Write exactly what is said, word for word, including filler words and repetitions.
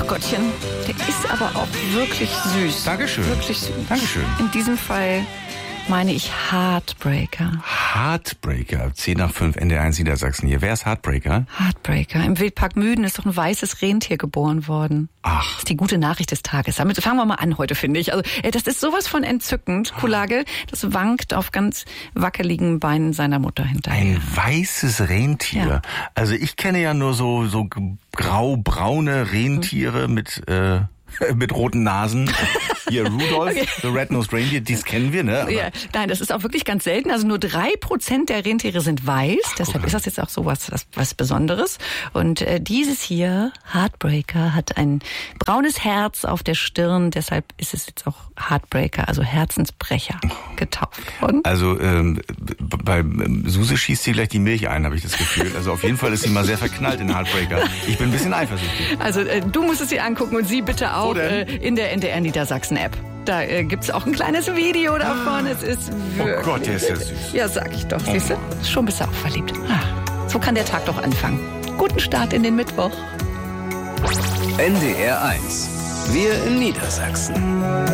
Ach Gottchen, der ist aber auch wirklich süß. Dankeschön. Wirklich süß. Dankeschön. In diesem Fall meine ich Heartbreaker. Heartbreaker, zehn nach fünf, N D R eins Niedersachsen hier. Wer ist Heartbreaker? Heartbreaker. Im Wildpark Müden ist doch ein weißes Rentier geboren worden. Ach. Das ist die gute Nachricht des Tages. Damit fangen wir mal an heute, finde ich. Also, das ist sowas von entzückend. Kulage, das wankt auf ganz wackeligen Beinen seiner Mutter hinterher. Ein weißes Rentier. Ja. Also ich kenne ja nur so, so grau-braune Rentiere mhm. mit, äh, mit roten Nasen. Hier Rudolph, okay. The Red-Nosed Reindeer, dies kennen wir, ne? Aber ja, nein, das ist auch wirklich ganz selten. Also nur drei Prozent der Rentiere sind weiß. Ach, deshalb okay. ist das jetzt auch so was, was, was Besonderes. Und äh, dieses hier, Heartbreaker, hat ein braunes Herz auf der Stirn. Deshalb ist es jetzt auch Heartbreaker, also Herzensbrecher, getauft worden. Also ähm, bei ähm, Suse schießt hier gleich die Milch ein, habe ich das Gefühl. Also auf jeden Fall ist sie mal sehr verknallt in Heartbreaker. Ich bin ein bisschen eifersüchtig. Also äh, du musst es dir angucken und sie bitte auch äh, in der N D R Niedersachsen App. Da äh, gibt's auch ein kleines Video davon. Es ist wirklich, oh Gott, der ist ja süß. Ja, sag ich doch. Siehst du? Schon bist du auch verliebt. Ach, so kann der Tag doch anfangen. Guten Start in den Mittwoch. N D R eins. Wir in Niedersachsen.